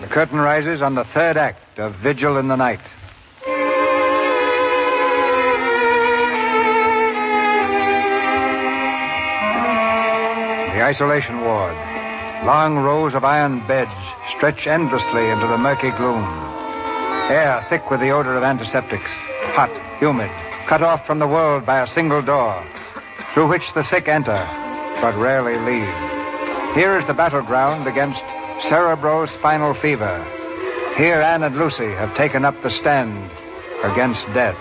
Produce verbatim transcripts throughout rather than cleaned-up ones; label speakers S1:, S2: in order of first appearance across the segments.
S1: curtain rises on the third act of Vigil in the Night. The isolation ward. Long rows of iron beds stretch endlessly into the murky gloom. Air thick with the odor of antiseptics. Hot, humid, cut off from the world by a single door, through which the sick enter, but rarely leave. Here is the battleground against cerebrospinal fever. Here Anne and Lucy have taken up the stand against death.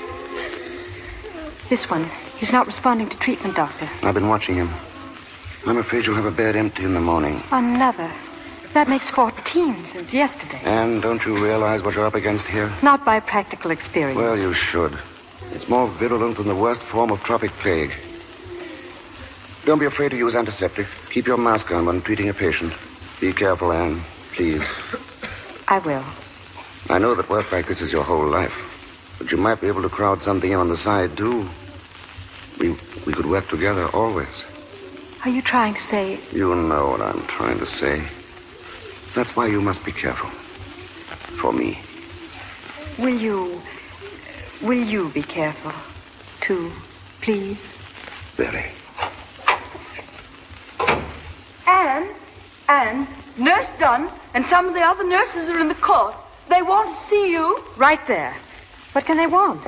S2: This one, he's not responding to treatment, Doctor.
S3: I've been watching him. I'm afraid you'll have a bed empty in the morning.
S2: Another. That makes fourteen since yesterday.
S3: And don't you realize what you're up against here?
S2: Not by practical experience.
S3: Well, you should. It's more virulent than the worst form of tropic plague. Don't be afraid to use antiseptic. Keep your mask on when treating a patient. Be careful, Anne. Please.
S2: I will.
S3: I know that work like this is your whole life. But you might be able to crowd something in on the side, too. We, we could work together always.
S2: Are you trying to say...
S3: You know what I'm trying to say. That's why you must be careful. For me.
S2: Will you... Will you be careful, too, please?
S3: Very.
S4: Anne? Anne? Nurse Dunn and some of the other nurses are in the court. They want to see you.
S2: Right there. What can they want?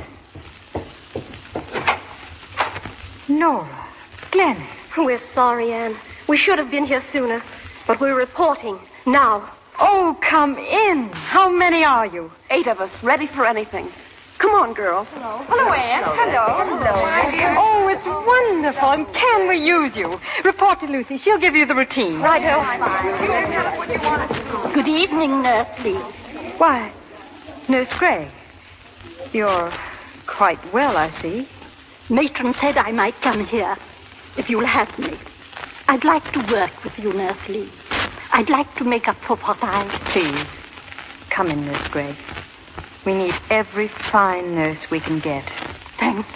S2: Nora. Glenn.
S5: We're sorry, Anne. We should have been here sooner. But we're reporting now.
S2: Oh, come in. How many are you?
S4: Eight of us, ready for anything. Come on, girls. Hello.
S2: Hello, Anne. Hello. Hello. Oh, it's wonderful. And can we use you? Report to Lucy. She'll give you the routine.
S5: Righto. Good evening, Nurse Lee.
S2: Why, Nurse Gray. You're quite well, I see.
S5: Matron said I might come here, if you'll have me. I'd like to work with you, Nurse Lee. I'd like to make up for what I...
S2: Please, come in, Nurse Gray. We need every fine nurse we can get.
S5: Thank